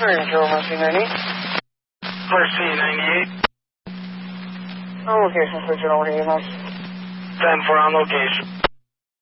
RC-98. On location, switch it over to EMS. 10-4 on location.